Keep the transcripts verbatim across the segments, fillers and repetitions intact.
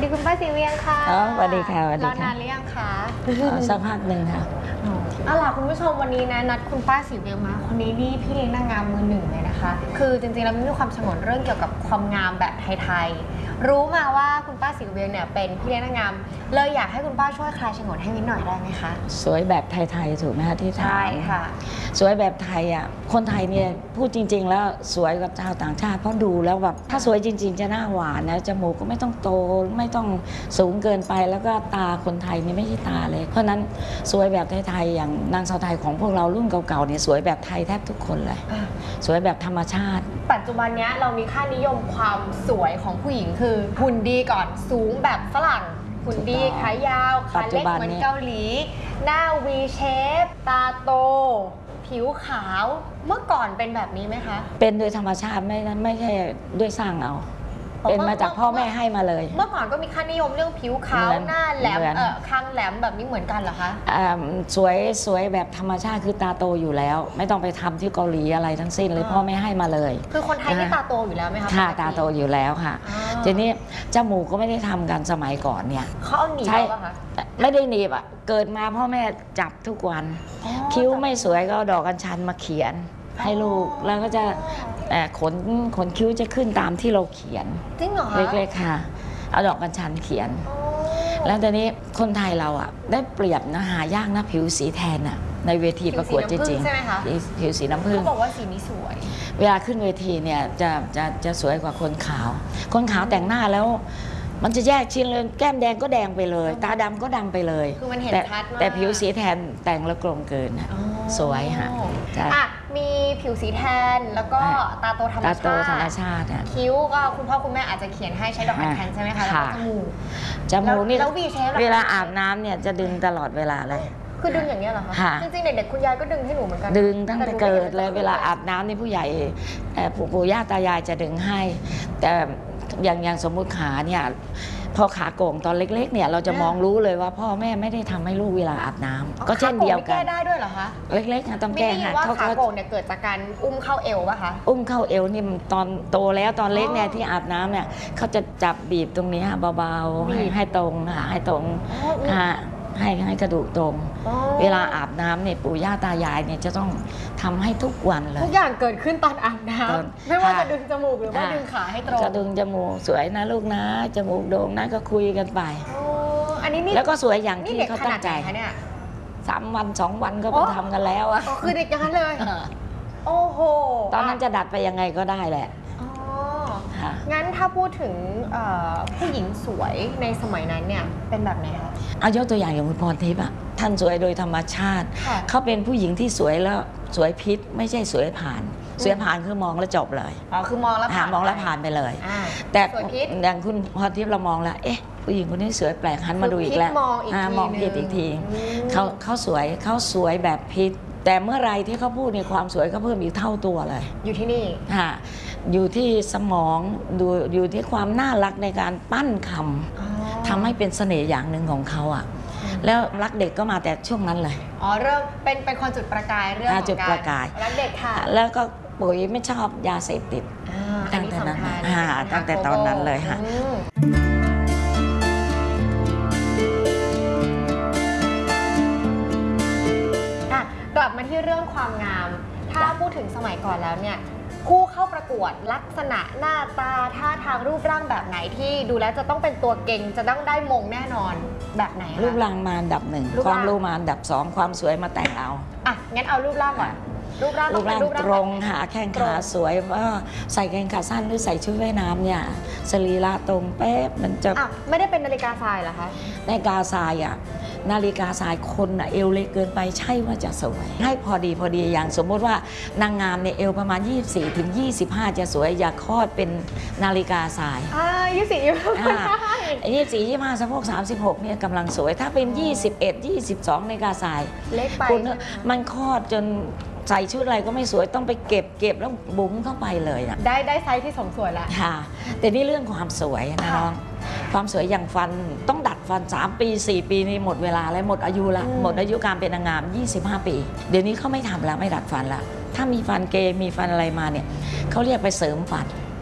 คุณป้าสีเวียงค่ะสวัสดีค่ะสวัสดีค่ะรอนานหรือยังคะสักพักหนึ่งค่ะเอาล่ะคุณผู้ชมวันนี้นะนัดคุณป้าสีเวียงมาคนนี้นี่พี่เลี้ยงนางงามมือหนึ่งเลยนะคะคือจริงๆแล้วมีความฉงนเรื่องเกี่ยวกับความงามแบบไทยๆรู้มาว่าคุณป้าสีเวียงเนี่ยเป็นพี่เลี้ยงนางงามเลยอยากให้คุณป้าช่วยคลายฉงนให้นิดหน่อยได้ไหมคะสวยแบบไทยๆถูกไหมคะที่ถามใช่ค่ะสวยแบบไทยอ่ะคนไทยเนี่ยพูดจริงๆแล้วสวยกว่าชาวต่างชาติเพราะดูแล้วแบบถ้าสวยจริงๆจะหน้าหวานนะจมูกก็ไม่ต้องโตไม่ต้องสูงเกินไปแล้วก็ตาคนไทยนี่ไม่ใช่ตาเลยเพราะนั้นสวยแบบไทยๆอย่างนางสาวไทยของพวกเรารุ่นเก่าๆเนี่ยสวยแบบไทยแทบทุกคนเลยสวยแบบธรรมชาติปัจจุบันนี้เรามีค่านิยมความสวยของผู้หญิงคือหุ่นดีก่อนสูงแบบฝรั่งหุ่นดีขายาวขาเล็กเหมือนเกาหลีหน้า V shape ตาโตผิวขาวเมื่อก่อนเป็นแบบนี้ไหมคะเป็นโดยธรรมชาติไม่ไม่ใช่ด้วยสร้างเอาเป็นมาจากพ่อแม่ให้มาเลยเมื่อก่อนก็มีค่านิยมเรื่องผิวขาวหน้าแหลมเออคางแหลมแบบนี้เหมือนกันเหรอคะสวยสวยแบบธรรมชาติคือตาโตอยู่แล้วไม่ต้องไปทำที่เกาหลีอะไรทั้งสิ้นเลยพ่อแม่ให้มาเลยคือคนไทยที่ตาโตอยู่แล้วไหมคะค่ะตาโตอยู่แล้วค่ะทีนี้จมูกก็ไม่ได้ทำกันสมัยก่อนเนี่ยเขาเอาหนีบป่ะคะไม่ได้หนีบอ่ะเกิดมาพ่อแม่จับทุกวันคิ้วไม่สวยก็เอาดอกกัญชันมาเขียนให้ลูกแล้วก็จะขนขนคิ้วจะขึ้นตามที่เราเขียนจริงเหรอคะเล็กๆค่ะเอาดอกกัญชันเขียนแล้วตอนนี้คนไทยเราอ่ะได้เปรียบนะหายากนะผิวสีแทนอ่ะในเวทีประกวดจริงๆใช่ไหมคะผิวสีน้ำผึ้งเขาบอกว่าสีนี้สวยเวลาขึ้นเวทีเนี่ยจะจะจะสวยกว่าคนขาวคนขาวแต่งหน้าแล้วมันจะแยกชิ้นเลยแก้มแดงก็แดงไปเลยตาดำก็ดำไปเลยคือมันเห็นชัดมากแต่ผิวสีแทนแต่งแล้วกลมเกินสวยค่ะอ่ะมีผิวสีแทนแล้วก็ตาโตธรรมชาติตาโตธรรมชาติคิ้วก็คุณพ่อคุณแม่อาจจะเขียนให้ใช้ดอกอัญชันใช่ไหมคะแล้วก็จมูกจมูกนี่แล้ววีเชฟเวลาอาบน้ำเนี่ยจะดึงตลอดเวลาเลยคือดึงอย่างนี้เหรอคะจริงๆเด็กๆคุณยายก็ดึงให้หนูเหมือนกันดึงตั้งแต่เกิดเลยเวลาอาบน้ำนี่ผู้ใหญ่ปู่ย่าตายายจะดึงให้แต่อย่างอย่างสมมุติขาเนี่ยพอขาโก่งตอนเล็กๆเนี่ยเราจะมองรู้เลยว่าพ่อแม่ไม่ได้ทำให้ลูกเวลาอาบน้ำก็เช่นเดียวกันแก้ได้ด้วยเหรอคะเล็กๆนะต้องแก้ค่ะว่าขาโก่งเนี่ยเกิดจากการอุ้มเข้าเอวป่ะคะอุ้มเข้าเอวนี่ตอนโตแล้วตอนเล็กเนี่ยที่อาบน้ำเนี่ยเขาจะจับบีบตรงนี้เบาๆให้ให้ตรงค่ะให้ตรงค่ะให้ให้กระดูกตรงเวลาอาบน้ำเนี่ยปู่ย่าตายายเนี่ยจะต้องทำให้ทุกวันเลยทุกอย่างเกิดขึ้นตอนอาบน้ำไม่ว่าจะดึงจมูกหรือว่าดึงขาให้ตรงจะดึงจมูกสวยนะลูกนะจมูกโด่งนะก็คุยกันไปอันนี้แล้วก็สวยอย่างที่เขาตั้งใจสามวันสองวันก็ไปทำกันแล้วอะคือเด็กอย่างนั้นเลยโอ้โหตอนนั้นจะดัดไปยังไงก็ได้แหละงั้นถ้าพูดถึงผู้หญิงสวยในสมัยนั้นเนี่ยเป็นแบบไหนคะเอายกตัวอย่างอย่างคุณพรทิพย์อะท่านสวยโดยธรรมชาติเขาเป็นผู้หญิงที่สวยแล้วสวยพิษไม่ใช่สวยผ่านสวยผ่านคือมองแล้วจบเลยอ๋อคือมองแล้วผ่านมองแล้วผ่านไปเลยแต่อย่างคุณพรทิพย์เรามองแล้วเอ๊ะผู้หญิงคนนี้สวยแปลกหันมาดูอีกแล้วมองผิดอีกทีเขาเขาสวยเขาสวยแบบพิษแต่เมื่อไรที่เขาพูดในความสวยเขาเพิ่มอีกเท่าตัวเลยอยู่ที่นี่ค่ะอยู่ที่สมองดูอยู่ที่ความน่ารักในการปั้นคำทำให้เป็นเสน่ห์อย่างหนึ่งของเขาอ่ะแล้วรักเด็กก็มาแต่ช่วงนั้นเลยอ๋อเริ่มเป็นเป็นคนจุดประกายเรื่องของการรักเด็กค่ะแล้วก็ปุ๋ยไม่ชอบยาเสพติดตั้งแต่นั้นตั้งแต่ตอนนั้นเลยค่ะกลับมาที่เรื่องความงามถ้าพูดถึงสมัยก่อนแล้วเนี่ยผู้เข้าประกวดลักษณะหน้าตาท่าทางรูปร่างแบบไหนที่ดูแล้วจะต้องเป็นตัวเก่งจะต้องได้มงแน่นอนแบบไหนรูปร่างมาอันดับหนึ่งความรู้มาอันดับสองความสวยมาแต่งเอาอ่ะงั้นเอารูปร่างก่อนรูปร่างรูปร่างตรงหาแข้งขาสวยว่าใส่กางเกงขาสั้นหรือใส่ชุดว่ายน้ำเนี่ยสรีระตรงเป๊ะมันจะไม่ได้เป็นนาฬิกาทรายเหรอคะนาฬิกาทรายอ่ะนาฬิกาทรายคนอ่ะเอวเล็กเกินไปใช่ว่าจะสวยให้พอดีพอดีอย่างสมมติว่านางงามในเอวประมาณยี่สิบสี่ถึงยี่สิบห้าจะสวยอย่าคลอดเป็นนาฬิกาทรายอ่ายี่สิบสี่ยี่สิบห้ายี่สิบสี่ยี่สิบห้าสะโพกสามสิบหกเนี่ยกำลังสวยถ้าเป็นยี่สิบเอ็ดยี่สิบสองนาฬิกาทรายเล็กไปมันคลอดจนใส่ชุดอะไรก็ไม่สวยต้องไปเก็บเก็บแล้วบุ๋มเข้าไปเลยอ่ะได้ได้ไซส์ที่สมส่วนแล้วค่ะแต่นี่เรื่องความสวยนะน้องความสวยอย่างฟันต้องดัดฟันสามปีสี่ปีนี่หมดเวลาแล้วหมดอายุละหมดอายุการเป็นนางงามยี่สิบห้าปีเดี๋ยวนี้เขาไม่ทำแล้วไม่ดัดฟันละถ้ามีฟันเกมีฟันอะไรมาเนี่ยเขาเรียกไปเสริมฟัน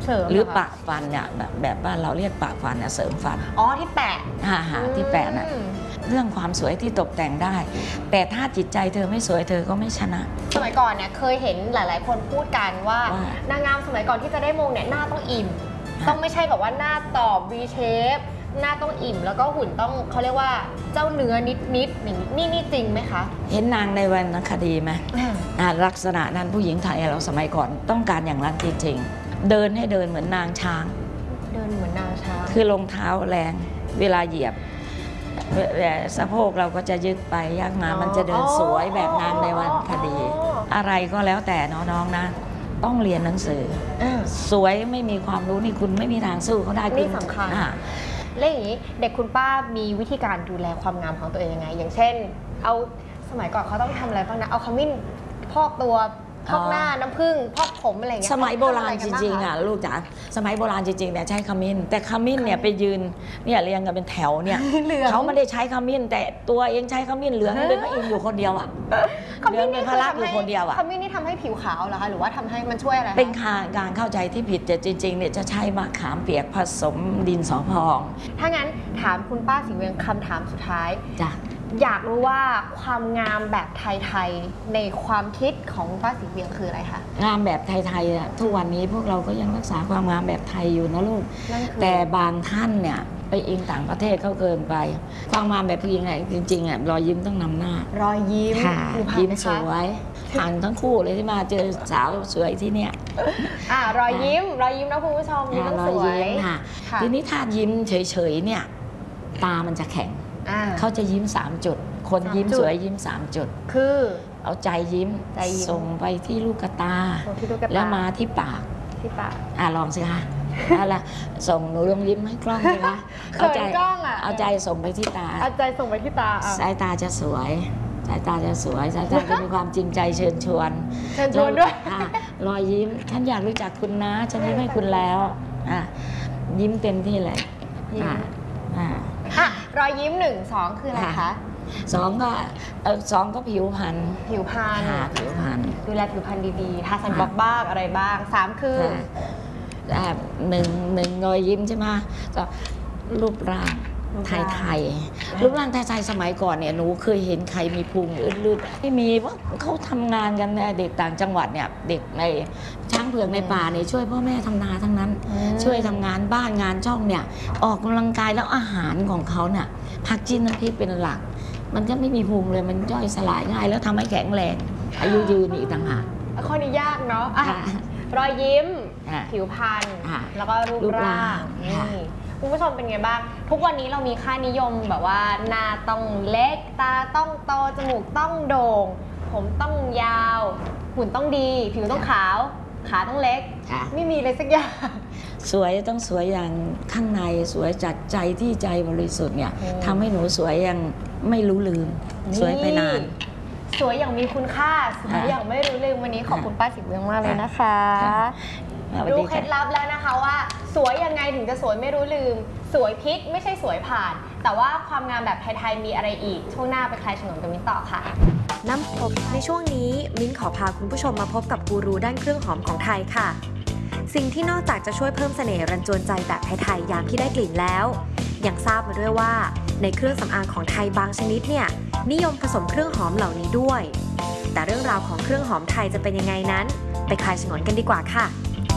เสริมหรือเคะปะฟันเนี่ยแบบแบบบ้านเราเรียกปะฟันเนี่ยเสริมฟันอ๋อที่แปะหาหาที่แปะน่ะอืมเรื่องความสวยที่ตกแต่งได้ แต่ถ้าจิตใจเธอไม่สวยเธอก็ไม่ชนะสมัยก่อนเนี่ยเคยเห็นหลาย ๆ คนพูดกันว่าว่านางงามสมัยก่อนที่จะได้มงเนี่ยหน้าต้องอิ่มฮะต้องไม่ใช่แบบว่าหน้าตอบ V shape หน้าต้องอิ่ม แล้วก็หุ่นต้องเขาเรียกว่าเจ้าเนื้อนิดๆอย่างนี้นี่นี่จริงไหมคะเห็นนางในวรรณคดีไหมอ่าลักษณะนั้นผู้หญิงไทยเราสมัยก่อนต้องการอย่างนั้นจริงๆ เดินให้เดินเหมือนนางช้างเดินเหมือนนางช้างคือรองเท้าแรงเวลาเหยียบแต่สะโพกเราก็จะยึดไปยากมามันจะเดินสวยแบบนางในวรรณคดี อะไรก็แล้วแต่น้องๆนะ ต้องเรียนหนังสืออ่าสวยไม่มีความรู้นี่คุณไม่มีทางสู้เขาได้นี่ณสำคัญอ่าแล้วอย่างนี้เด็กคุณป้ามีวิธีการดูแลความงามของตัวเองยังไง อย่างเช่น เอาสมัยก่อนเขาต้องทำอะไรบ้างนะ เอาขมิ้นพอกตัวพอกหน้าน้ำผึ้งพอกผมอะไรอย่างเงี้ยสมัยโบราณเขจทำอะไกันริงๆบ้าอ่ะลูกจ๋าสมัยโบราณจริงๆเนี่ยใช้ขมิ้น แต่ขมิ้นเนี่ยไปยืนเนี่ยเรียงกันเป็นแถวเนี่ยเหลืองเขาไม่ได้ใช้ขมิ้น แต่ตัวเองใช้ขมิ้นเหลืองเป็นพระอินทร์อยู่คนเดียวอ่ะขเหลืมิ้องนเป็นี่นพระลักษณ์อยู่คนเดียวอ่ะขมิ้นนี่ทำให้ผิวขาวเหรอคะหรือว่าทำให้มันช่วยอะไรคะเป็นการเข้าใจที่ผิดแต่จริงๆเนี่ยจะใช้มะขามเปียกผสมดินสอพองถ้างั้นถามคุณป้าสีเวียงคำถามสุดท้ายจ้ะอยากรู้ว่าความงามแบบไทยๆในความคิดของคุณป้าสีเวียงคืออะไรคะงามแบบไทยๆอ่ะทุกวันนี้พวกเราก็ยังรักษาความงามแบบไทยอยู่นะลูกนั่นคือแต่บางท่านเนี่ยไปอิงต่างประเทศเขาเกินไป ความงามแบบผู้หญิงไงจริงๆอ่ะรอยยิ้มต้องนำหน้ารอยยิ้มค่ะคือผ่านยิ้มไหสคะวยผ่านทั้งคู่เลยที่มาเจอสาวสวยที่เนี่ยอ่ารอยยิ้ม รอยยิ้มนะคุณผู้ชมยิ้มต้องรสอวยยิ้มค่ะค่ะทีนี้ถ้ายิ้มเฉยๆเนี่ยตามันจะแข็งอ่าเขาจะยิ้มสามจุด คนสามยิ้มจุดสวยยิ้มสามจุดคือเอาใจยิ้มใจยิ้มส่งไปที่ลูกตาตรงที่ดูกระตาแล้วมาที่ปากที่ปากอ่ะลองสิคะเอาละส่งหนูลองยิ้มให้กล้องเลยคะเขินกล้องอ่ะเอาใจส่งไปที่ตาเอาใจส่งไปที่ตาอ่ะสายตาจะสวย สายตาจะสวย สายตาจะมีความจริงใจเชิญชวนเชิญชวนด้วยอ่ะรอยยิ้ม ฉันอยากรู้จักคุณนะ ฉันยิ้มให้คุณแล้วอ่ะยิ้มเต็มที่เลยยิ้มอ่ะอ่ะอ่ะรอยยิ้มหนึ่งสองคืออะไรคะสองก็เออสองก็ผิวพรรณผิวพรรณค่ะผิวพรรณดูแลผิวพรรณดีๆทาซันบล็อกบ้างอะไรบ้างสามคือค่ะอ่ะหนึ่งหนึ่งรอยยิ้มใช่ไหมก็รูปร่างรูปไทร่างยไทยๆรูปร่างไทยๆสมัยก่อนเนี่ยหนูเคยเห็นใครมีพุงอืดๆไม่มีว่าเขาทำงานกันเนี่ยเด็กต่างจังหวัดเนี่ยเด็กในช้างเผือกในป่าเนี่ยช่วยพ่อแม่ทำนาทั้งนั้นอืมช่วยทำงานบ้านงานช่องเนี่ยออกกำลังกายแล้วอาหารของเขาเนี่ยผักจีนน้ำพริกเป็นหลัก มันก็ไม่มีพุงเลยมันย่อยสลายง่าย แล้วทำให้แข็งแรงอายุยืนอีกต่างหากข้อนี้ยากเนาะอ่ะค่ะรอยยิ้มค่ะผิวพรรณค่ะแล้วก็รูปรูปร่าร่าง งค่ะนี่คุณผู้ชมเป็นไงบ้าง ทุกวันนี้เรามีค่านิยมแบบว่าหน้าต้องเล็ก ตาต้องโตจมูกต้องโด่ง ผมต้องยาว หุ่นต้องดี ผิวต้องขาว ขาต้องเล็กค่ะไม่มีเลยสักอย่างสวยต้องสวยอย่างข้างในสวยจากใจที่ใจบริสุทธิ์เนี่ยอืมทำให้หนูสวยอย่างไม่รู้ลืม สวยไปนานสวยอย่างมีคุณค่า สวยค่ะอย่างไม่รู้ลืมวันนี้ขอบคุณป้าสิบเรืองมากเลยนะคะสวัสรู้ดีเคล็ค่ะดลับแล้วนะคะว่า สวยยังไงถึงจะสวยไม่รู้ลืม สวยพลิกไม่ใช่สวยผ่าน แต่ว่าความงามแบบไทยๆมีอะไรอีก ช่วงหน้าไปคลายฉงนกับมิ้นต่อค่ะน้ำพบในช่วงนี้มิ้นขอพาคุณผู้ชมมาพบกับกูรูด้านเครื่องหอมของไทยค่ะ สิ่งที่นอกจากจะช่วยเพิ่มเสน่ห์รันจวนใจแบบไทยๆยามที่ได้กลิ่นแล้ว ยังทราบมาด้วยว่าในเครื่องสำอางของไทยบางชนิดเนี่ยนิยมผสมเครื่องหอมเหล่านี้ด้วย แต่เรื่องราวของเครื่องหอมไทยจะเป็นยังไงนั้น ไปคลายฉงนกันดีกว่าค่ะ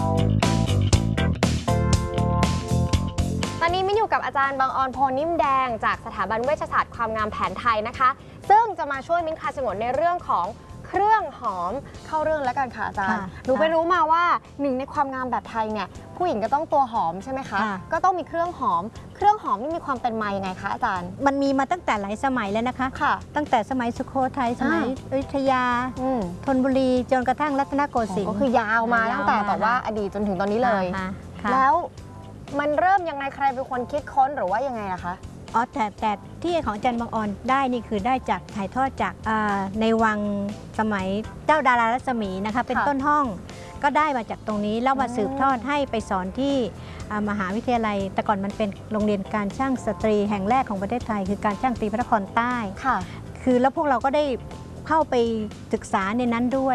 ตอนนี้มิ้นอยู่กับอาจารย์บางออนโพนิ่มแดงจากสถาบันเวชศาสตร์ความงามแผนไทยนะคะ ซึ่งจะมาช่วยมิ้นคลายฉงนในเรื่องของเครื่องหอมเข้าเรื่องแล้วกันค่ะอาจารย์ค่ะหนูไปรู้มาว่าหนึ่งในความงามแบบไทยเนี่ยผู้หญิงก็ต้องตัวหอมใช่ไหมคะค่ะก็ต้องมีเครื่องหอม เครื่องหอมนี่มีความเป็นมายังไงคะอาจารย์มันมีมาตั้งแต่หลายสมัยแล้วนะคะค่ะตั้งแต่สมัยสุโขทัยสมัยอ่าอยุธยาอืมธนบุรีจนกระทั่งรัตนโกสินทก็ร์คือยาวมายาวตั้งแต่มาแบบว่าอดีตจนถึงตอนนี้เลยค่ะค่ะแล้วมันเริ่มยังไงใครเป็นคนคิดค้นหรือว่ายังไงอะคะอ๋อแต่แต่ที่ของอาจารย์บางออนได้นี่คือได้จากถ่ายทอดจากอ่าในวังสมัยเจ้าดารารัศมีนะคะเป็นค่ะต้นห้องก็ได้มาจากตรงนี้แล้วมาอืมสืบทอดให้ไปสอนที่อ่ามหาวิทยาลัย แต่ก่อนมันเป็นโรงเรียนการช่างสตรีแห่งแรกของประเทศไทย คือการช่างตีพระนครใต้ค่ะคือแล้วพวกเราก็ได้เข้าไปศึกษาในนั้นด้วย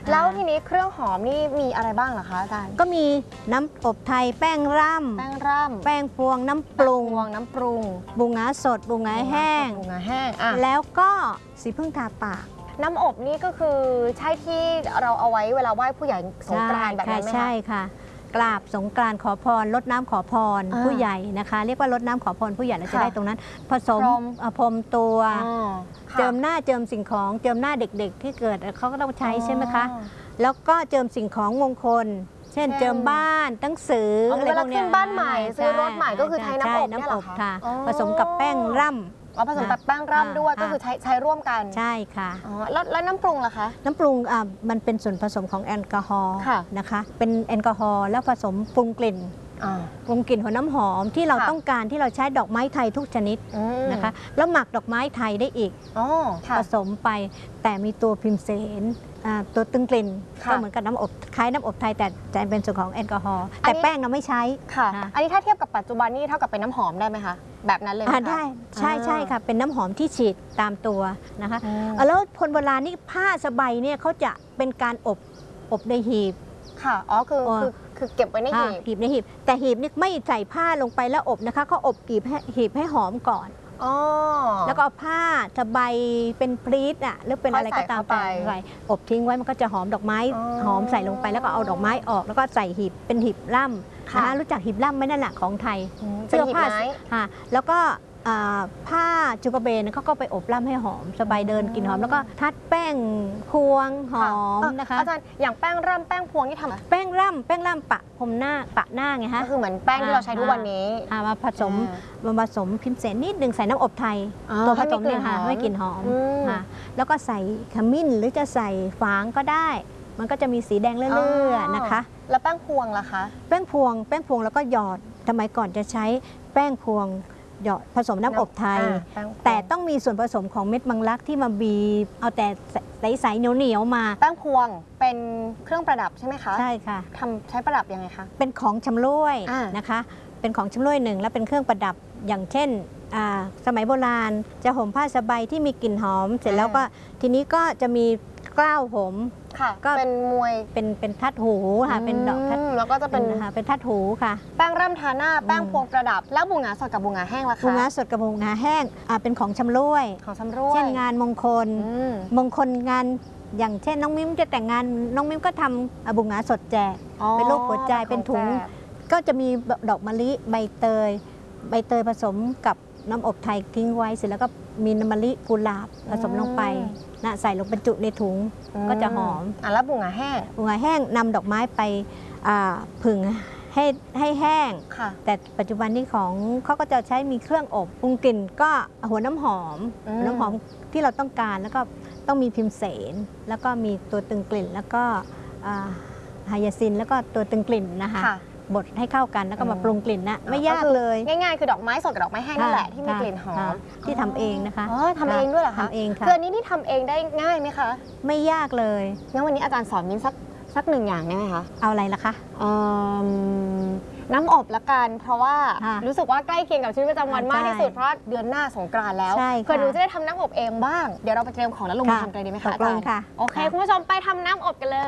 แล้วทีนี้เครื่องหอมนี่มีอะไรบ้างเหรอคะอาจารย์ก็มีน้ำอบไทยแป้งร่ำแป้งร่ำแป้งพวงน้ำปรุงวงน้ำปรุงบุงาสดบุงาแห้งบุงาแห้งอ่ะแล้วก็สีพึ่งทาปากน้ำอบนี่ก็คือใช่ที่เราเอาไว้เวลาไหว้ผู้ใหญ่สงกรานต์แบบนั้นไหมใช่คะค่ะ กราบสงกรานต์ขอพรลดน้ำขอพรอ่าผู้ใหญ่นะคะ เรียกว่าลดน้ำขอพรผู้ใหญ่เราจะค่ะได้ตรงนั้น ผสมพรมเอ่อพรมตัวอ๋อค่ะเจิมหน้าเจิมสิ่งของเจิมหน้าเด็กๆ ที่เกิดเขาก็ต้องใช้ใช่ไหมคะอ๋อแล้วก็เจิมสิ่งของมงคล เช่นเช่นเจิมบ้านหนังสืออ๋ออะไรเวพลาวกเนี้ขึ้ยนบ้านใหม่ซื้อรถใหม่ก็คือใช้น้ำอบช่เนี่ยน้ำเหรออบ คะค่ะอ๋อผสมกับแป้งร่ำอ๋อผสมแบบแป้งร่ำด้วยอ่าก็คือใช้ใช้ร่วมกันใช่ค่ะอ๋อแล้วแล้วน้ำปรุงล่ะคะน้ำปรุงอ่ะมันเป็นส่วนผสมของแอลกอฮอล์ค่ะนะคะ เป็นแอลกอฮอล์แล้วผสมปรุงกลิ่นอ่าปรุงกลิ่นหัวน้ำหอมที่เราค่ะต้องการที่เราใช้ดอกไม้ไทยทุกชนิดอืมนะคะ แล้วหมักดอกไม้ไทยได้อีกอ๋อค่ะผสมไปแต่มีตัวพิมเสนอ่าตัวตึงกลิ่นค่ะก็เหมือนกับน้ำอบคล้ายน้ำอบไทยแต่แต่เป็นส่วนของแอลกอฮอล์อันแต่นี้แป้งเราไม่ใช้ค่ะค่ะอันนี้ถ้าเทียบกับปัจจุบันนี่เท่ากับเป็นน้ำหอมได้ไหมคะแบบนั้นเลยไหมอ่าคะได้ใช่ใช่ค่ะ เป็นน้ำหอมที่ฉีดตามตัวนะคะอืมอ่าแล้วคนโบราณนี่ผ้าสบายเนี่ยเขาจะเป็นการอบอบในหีบค่ะอ๋อคืออ๋อคือคือเก็บไว้ในอ่าหีบหีบในหีบ แต่หีบนี่ไม่ใส่ผ้าลงไปแล้วอบนะคะเขาอบหีบให้หีบให้หอมก่อนอ๋อแล้วก็เอาผ้าสบายเป็นพรีตอ่ะหรือเป็นอะไรก็ตามค่อยใส่เข้าไปแต่ใส่อบทิ้งไว้มันก็จะหอมดอกไม้อ๋อหอมใส่ลงไปแล้วก็เอาดอกไม้ออก แล้วก็ใส่หีบเป็นหีบล่ำค่ะนะคะรู้จักหีบล่ำไหมนั่นแหละของไทยอืมเป็นหีบผ้าไม้ค่ะแล้วก็อ่าผ้าจุกระเบนเขาก็ไปอบล่ำให้หอม สบายเดินกลิ่นหอม แล้วก็ทัดแป้งพวงหอมเนะคะอาจารย์อย่างแป้งร่ำแป้งพวงที่ทำอะแป้งร่ำแป้งร่ำปะพรมหน้าปะหน้าไงฮะก็คือเหมือนแป้งที่เราใช้ทุกวันนี้อ่ามาผสมอ่มาผสมพิมพ์เสนนิดหนึ่งใส่น้ำอบไทยอ๋อตัวผให้สมีมกลิ่เนี่นยหอค่ะมให้กลิ่นหอมอืมค่ะแล้วก็ใส่ขมิ้นหรือจะใส่ฝางก็ได้ มันก็จะมีสีแดงเลื่อยๆนะคะแล้วแป้งพวงล่ะคะแป้งพวงแป้งพวงแล้วก็หยอดสมัยก่อนจะใช้แป้งพวงหยอดผสมน้ำอบไทยอ่าแป้งพวงแต่ต้องมีส่วนผสมของเม็ดมังลักที่มาบีบเอาแต่ใสๆเหนียวๆมาแป้งพวงเป็นเครื่องประดับใช่ไหมคะใช่ค่ะทำใช้ประดับยังไงคะเป็นของชำร่วยอ่านนะคะ เป็นของชำร่วยหนึ่งและเป็นเครื่องประดับอย่างเช่นอ่าสมัยโบราณจะห่มผ้าสบายที่มีกลิ่นหอม เสร็จแล้วก็ทีนี้ก็จะมีกล้าวผมค่ะก็เป็นมวยเป็นเป็นทัดหูค่ะเป็นดอกทัดมแล้วก็จะเป็นค่ะเป็นทัดหูค่ะแป้งร่ำทาหน้าแป้งพวงประดับ แล้วบูงาสดกับบูงาแห้งล่ะคะบูงาสดกับบูงาแห้งอ่าเป็นของชำร่วยของชำร่วยเช่นงานมงคลอืมมงคลงานอย่างเช่นน้องมิ้มจะแต่งงานน้องมิ้มก็ทำอ่าบูงาสดแจกอ๋อเป็นรูปหัวใจเป็นถุงของแจกก็จะมีดอกมะลิใบเตย ใบเตยผสมกับน้ำอบไทยทิ้งไว้เสร็จแล้วก็มีน้ำมะลิกุหลาบผสมลงไปนะใส่ลงบรรจุในถุงก็จะหอมอ่ะแล้วบูงาแห้งบูงาแห้งนำดอกไม้ไปอ่าผึ่งให้ให้แห้งค่ะแต่ปัจจุบันนี้ของเขาก็จะใช้มีเครื่องอบปรุงกลิ่นก็หัวน้ำหอมอืมหัวน้ำหอมที่เราต้องการแล้วก็ต้องมีพิมเสนแล้วก็มีตัวตึงกลิ่น แล้วก็อ่าไฮยาซินแล้วก็ตัวตึงกลิ่นนะคะค่ะบดให้เข้ากันแล้วก็มาอืมปรุงกลิ่นนะไม่ยากก็คือเลยง่ายๆ คือดอกไม้สดกับดอกไม้แห้งนั่นแหละที่มีกลิ่นหอค่ะมที่ทำเองนะคะอ๋อทำเองด้วยเหรอคะทำเองค่ะคืออันนี้ที่ทำเองได้ง่ายไหมคะไม่ยากเลยงั้นวันนี้อาจารย์สอนมิ้นสักสักหนึ่งอย่างได้ไหมคะเอาอะไรล่ะคะเอิ่มน้ำอบละกัน เพราะว่าค่ะรู้สึกว่าใกล้เคียงกับชีวิตประจำวันใช่มากที่สุดเพราะเดือนหน้าสงกรานต์แล้วใช่ค่ะเพื่อหนูจะได้ทำน้ำอบเองบ้าง เดี๋ยวเราไปเตรียมของแล้วลงมือค่ะทำกันเลยดีไหมตคะกอาลจาง รย์ค่ะโอเคค่ะคุณผู้ชมไปทำน้ำอบกันเลย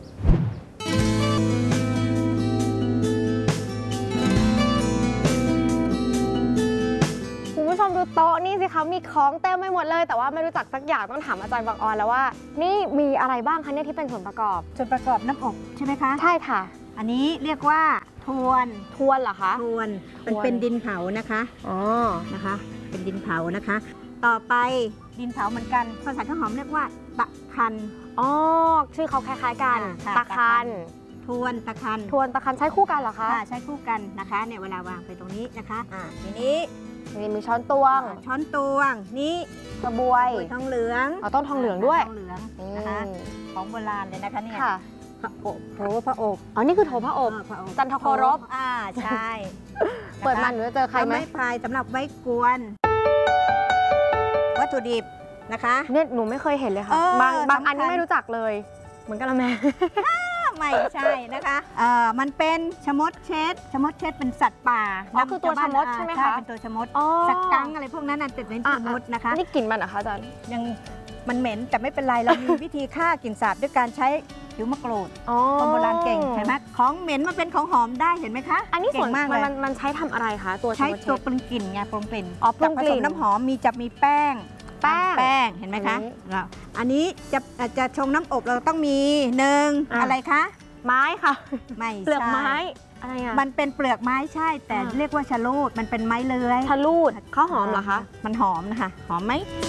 คุณผู้ชมดูโต๊ะนี่สิคะมีของเต็มไปหมดเลย แต่ว่าไม่รู้จักสักอย่างต้องถามอาจารย์บางออนแล้วว่า นี่มีอะไรบ้างคะเนี่ยที่เป็นส่วนประกอบส่วนประกอบน้ำอบใช่ไหมคะใช่ค่ะอันนี้เรียกว่าทวนทวนเหรอคะทวนมันทวนเป็นดินเผานะคะอ๋อนะคะ เป็นดินเผานะคะ ต่อไปดินเผาเหมือนกันภาษาข้าวหอมเรียกว่าตะคันอ๋อชื่อเขาคล้ายๆกันอ่าค่ะตะคันทวนตะคันทวนตะคันใช้คู่กันเหรอคะค่ะใช้คู่กันนะคะเนี่ยเวลาวางไปตรงนี้นะคะอ่าทีนี้นี่มีช้อนตวงช้อนตวงนี้กระบวยกล้วยทองเหลืองเอาต้นทองเหลืองด้วยทองเหลืองอืมนะคะของโบราณเลยนะคะเนี่ยค่ะพระอบโถพระอบอ๋อ นี่คือโถพระอบเออพระอบจันทโครบอ่าใช่เปิดมาหนูจะเจอใครไหมไม้พายสำหรับไว้กวน วัตถุดิบนะคะเนี่ยหนูไม่เคยเห็นเลยค่ะเออบางบางสำคัญอันนี่ไม่รู้จักเลย เหมือนกะละแมไม่ใช่นะคะเอ่อมันเป็นชะมดเช็ดชะมดเช็ดเป็นสัตว์ป่าอ๋อคือตัวชะมดใช่ไหมคะเป็นตัวชะมดอ๋อสัตว์กังอะไรพวกนั้นน่ะเป็นชะมดนะคะนี่กลิ่นมันเหรอคะอาจารย์ยังมันเหม็นแต่ไม่เป็นไรเรามีวิธีฆ่ากลิ่นสาบด้วยการใช้ผิวมะกรูดอ๋อคนโบราณเก่งเห็นไหมของเหม็นมาเป็นของหอมได้เห็นไหมคะอันนี้ส่วนเก่งมากมัเลนยมันมันใช้ทำอะไรคะตัวใช้ชมพูตัวปรุงกลิ่นไงปรุงกลิ่นอ๋อปรุงกลิ่นจะผสมน้ำหอมมีจะมีแป้งแป้งแป้งเห็นไหมคะอันนี้เราอันนี้จะจะชงน้ำอบเราต้องมีหนึ่งอ่ะอะไรคะไม้ค่ะไม่เปลือกไม้ใช่อะไรอ่ะมันเป็นเปลือกไม้ใช่ แต่อ่ะเรียกว่าชะลูดมันเป็นไม้เลื้อยทะลูดข้าวหอมเหรอคะมันหอมนะคะหอมไหม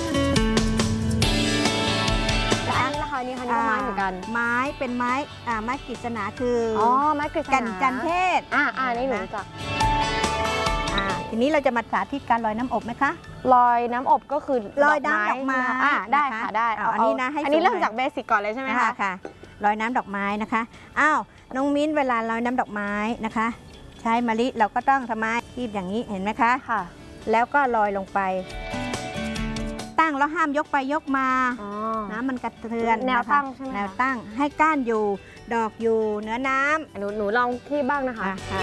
แล้วอันนี้ล่ะคะอันนี่ค่ะนี่ก็ไม้เหมือนกันไม้เป็นไม้อ่าไม้กฤษณาคือออ๋อไม้กฤษณากันจันเทศอ่าอ่านี่หนูรู้จักอ่าทีนี้เราจะมาสาธิตการลอยน้ำอบไหมคะลอยน้ำอบก็คือลอยน้ำดอกไม้อ่าได้นะคะค่ะได้เอาอันนี้นะให้อันนี้สูงเริ่มหน่อยจากเบสิกก่อนเลยใช่ไหมนะคะคะค่ะลอยน้ำดอกไม้นะคะอ้าวน้องมิ้นเวลาลอยน้ำดอกไม้นะคะ ใช้มะลิเราก็ต้องทำไมคีบอย่างนี้เห็นไหมคะค่ะแล้วก็ลอยลงไป ตั้งแล้วห้ามยกไปยกมาอ๋อน้ำมันกระเทือนแนวนะคะตั้งใช่ไหมคะแนวตั้งให้ก้านอยู่ดอกอยู่เหนือน้หนูหนูลองที่บ้างนะำคะอ่ะค่ะ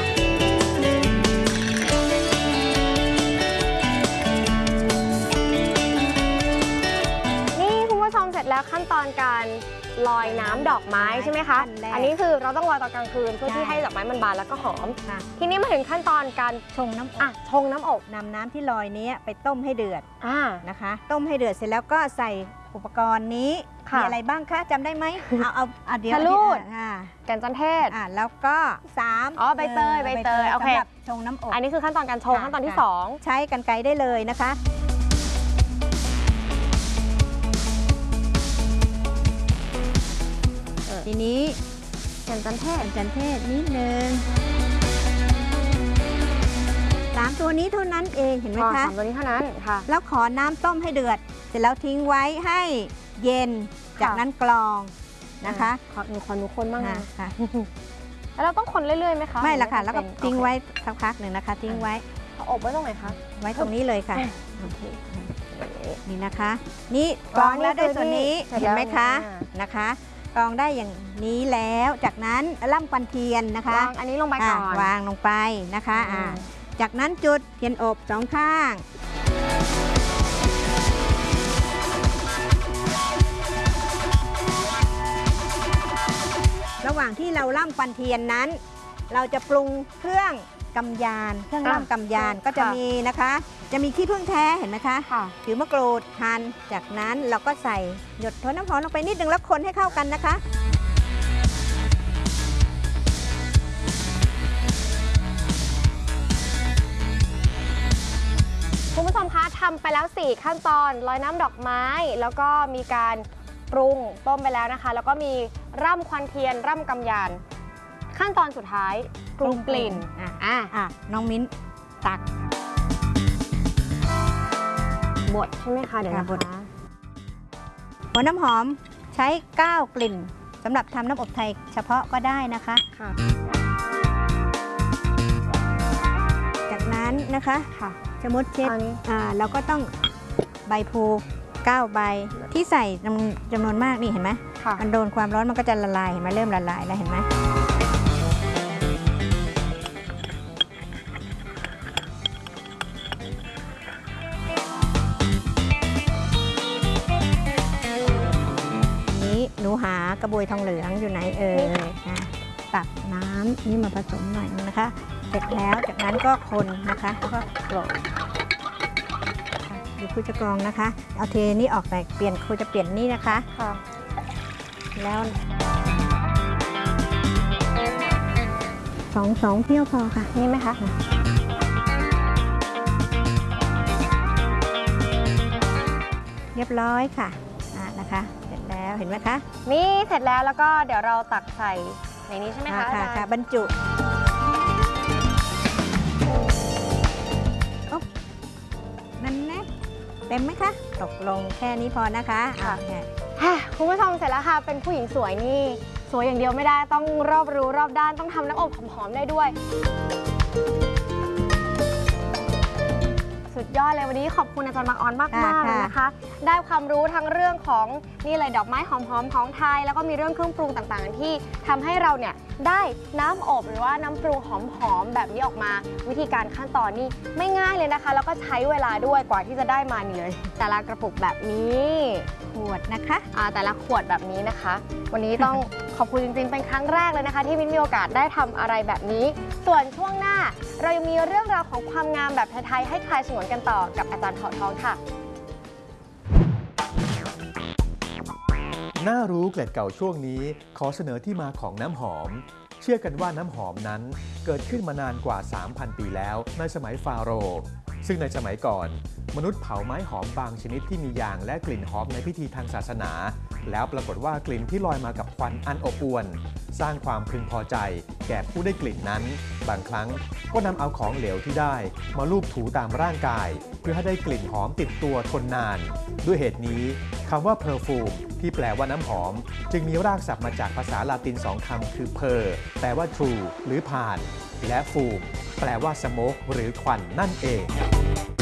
นี่คุณผู้ชมเสร็จแล้วขั้นตอนการลอยน้ำดอกไม้ใช่ไหมคะขั้นแรกอันนี้คือเราต้องลอยตอนกลางคืนเพื่อใช่ที่ให้ดอกไม้มันบานแล้วก็หอมค่ะทีนี้มาถึงขั้นตอนการชงน้ำอบอ่ะชงน้ำอบนำน้ำที่ลอยนี้ไปต้มให้เดือดอ่านะคะ ต้มให้เดือดเสร็จแล้วก็ใส่อุปกรณ์นี้ค่ะมีอะไรบ้างคะจำได้ไหมเอาเอาเอาเดี๋ยวชะลูดอ่าแกันจันเทศอ่าแล้วก็สามอ๋อใบเตยใบเตยโอเคสำหรับชงน้ำอบอันนี้คือขั้นตอนการชงค่ะขั้นตอนที่ค่ะสองใช้กรรไกรได้เลยนะคะ ทีนี้แกันจันเทศจันเทศนิดนึงสามตัวนี้เท่านั้นเองเห็นไหมอ๋อคะสามตัวนี้เท่านั้นค่ะแล้วขอน้ำต้มให้เดือด เสร็จแล้วทิ้งไว้ให้เย็น จากนั้นกรองนะคะขอหนูขอหนูคนบ้างอ่านะค่ะแล้วเราต้องคนเรื่อยๆไหมคะไม่ละค่ะ แล้วก็โอเคทิ้งไว้สักพักหนึ่งนะคะ ทิ้งไว้เอาอบไว้ตรงไหนคะไว้ตรงนี้เลยค่ะโอเคนี่นะคะ นี่กรองแล้วได้ส่วนนี้เสร็จแล้วเห็นไหมคะอ่านะคะกรองได้อย่างนี้แล้ว จากนั้นล่ำควันเทียนนะคะวางอันนี้ลงไปก่อนอ่าวางลงไปนะคะอืมอ่าจากนั้นจุดเทียนอบสองข้าง ระหว่างที่เราล่ำควันเทียนนั้น เราจะปรุงเครื่องกำยาน เครื่องล่ำกำยานก็จะมีนะคะ จะมีขี้ผึ้งแท้เห็นไหมคะค่ะผิวมะกรูดหั่นจากนั้นเราก็ใส่หยดถั่วน้ำหอมลงไปนิดนึงแล้วคนให้เข้ากันนะคะคุณผู้ชมคะทำไปแล้วสี่ขั้นตอนลอยน้ำดอกไม้ แล้วก็มีการปรุงต้มไปแล้วนะคะ แล้วก็มีร่ำควันเทียนร่ำกำยาน ขั้นตอนสุดท้ายปรุงกลิ่นอ่ะอ่ะอ่ะน้องมิ้นตักบดใช่ไหมคะเดี๋ยวนะค่ะบดคะหัวน้ำหอมใช้เก้ากลิ่นสำหรับทำน้ำอบไทยเฉพาะก็ได้นะคะค่ะจากนั้นนะคะค่ะสมมติเช็ดอันนี้อ่าเราก็ต้องใบพลูเก้าใบที่ใส่จำจำนวนมากนี่เห็นไหมค่ะมันโดนความร้อนมันก็จะละลายเห็นไหมเริ่มละลายแล้วเห็นไหมนี้หนูหากระบวยทองเหลืองอยู่ไหนเอ่ยนะตักน้ำนี่มาผสมหน่อยนึงนะคะ เสร็จแล้วจากนั้นก็คนนะคะแล้วก็โกรกเดี๋ยวครูจะกรองนะคะ เอาเทนี่ออกไปเปลี่ยนครูจะเปลี่ยนนี่นะคะค่ะแล้วสองสองเที่ยวพอค่ะนี่ไหมคะเรียบร้อยค่ะอ่ะนะคะ เสร็จแล้วเห็นไหมคะนี่เสร็จแล้วแล้วก็เดี๋ยวเราตักใส่ในนี้ใช่ไหมคะค่ะอาจารย์ค่ะบรรจุอ๊บนั่นนะเต็มไหมคะ ตกลงแค่นี้พอนะคะอ่ะเนี่ยฮ่าคุณผู้ชมเสร็จแล้วค่ะ เป็นผู้หญิงสวยนี่ สวยอย่างเดียวไม่ได้ต้องรอบรู้รอบด้านต้องทำน้ำอบหอมๆได้ด้วย สุดยอดเลยวันนี้ขอบคุณอาจารย์บางออนมากมากๆเลยนะคะ ได้ความรู้ทั้งเรื่องของนี่เลยดอกไม้หอมๆของไทย แล้วก็มีเรื่องเครื่องปรุงต่างๆ ที่ทำให้เราเนี่ยได้น้ำอบหรือว่าน้ำปรุงหอมๆแบบนี้ออกมาวิธีการขั้นตอนนี่ไม่ง่ายเลยนะคะแล้วก็ใช้เวลาด้วยกว่าที่จะได้มานี่เลยแต่ละกระปุกแบบนี้ขวดนะคะอ่าแต่ละขวดแบบนี้นะคะ วันนี้ต้อง ขอบคุณจริงๆเป็นครั้งแรกเลยนะคะ ที่มิ้นมีโอกาสได้ทำอะไรแบบนี้ ส่วนช่วงหน้าเรายังมีเรื่องราวของความงามแบบไทยๆให้คลายฉงนกันต่อกับอาจารย์เถาทองค่ะน่ารู้เกล็ดเก่าช่วงนี้ขอเสนอที่มาของน้ำหอม เชื่อกันว่าน้ำหอมนั้นเกิดขึ้นมานานกว่า สามพัน ปีแล้วในสมัยฟาโรห์ซึ่งในสมัยก่อนมนุษย์เผาไม้หอมบางชนิดที่มียางและกลิ่นหอมในพิธีทางศาสนาแล้วปรากฏว่ากลิ่นที่ลอยมากับควันอันอบอวลสร้างความพึงพอใจแก่ผู้ได้กลิ่นนั้นบางครั้งก็นำเอาของเหลวที่ได้มาลูบถูตามร่างกายเพื่อให้ได้กลิ่นหอมติดตัวทนนานด้วยเหตุนี้คำว่า perfume ที่แปลว่าน้ำหอมจึงมีรากศัพท์มาจากภาษาลาตินสองคำคือ per แปลว่า true หรือผ่านและ fume แปลว่า smoke หรือควันนั่นเอง